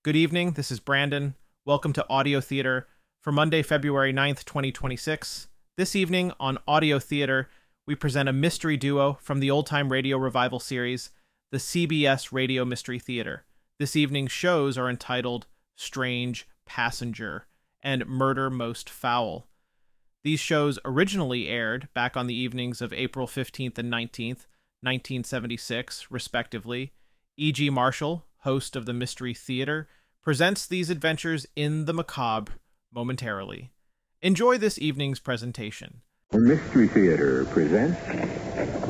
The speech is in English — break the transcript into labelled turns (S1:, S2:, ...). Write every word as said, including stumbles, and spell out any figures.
S1: Good evening, this is Brandon. Welcome to Audio Theater for Monday, February ninth, twenty twenty-six. This evening on Audio Theater, we present a mystery duo from the old-time radio revival series, the C B S Radio Mystery Theater. This evening's shows are entitled Strange Passenger and Murder Most Foul. These shows originally aired back on the evenings of April fifteenth and nineteenth, nineteen seventy-six, respectively. E G. Marshall, host of the Mystery Theater, presents these adventures in the macabre momentarily. Enjoy this evening's presentation.
S2: Mystery Theater presents